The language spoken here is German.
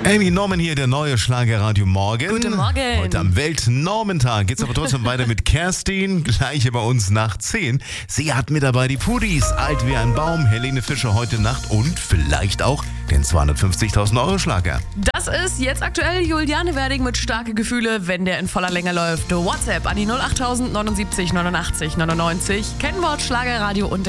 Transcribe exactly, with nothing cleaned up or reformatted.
Amy Norman hier, der neue Schlagerradio Morgen. Guten Morgen. Heute am Weltnormentag geht's aber trotzdem weiter mit Kerstin, gleich bei uns nach zehn. Sie hat mit dabei die Pudis, alt wie ein Baum, Helene Fischer heute Nacht und vielleicht auch den zweihundertfünfzigtausend Euro Schlager. Das ist jetzt aktuell Juliane Werding mit Starke Gefühle, wenn der in voller Länge läuft. WhatsApp an die null achttausend neunundsiebzig neunundachtzig neunundneunzig. Kennwort Schlagerradio und